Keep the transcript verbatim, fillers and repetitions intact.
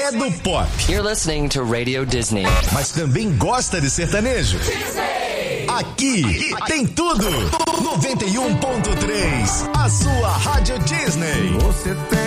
é do pop. You're listening to Radio Disney. Mas também gosta de sertanejo. Disney. Aqui tem tudo. noventa e um ponto três, a sua Rádio Disney. Você tem